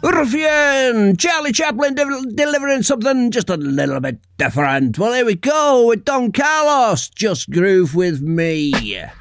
Ruffian! Charlie Chaplin delivering something just a little bit different. Well, here we go with Don Carlos. Just groove with me.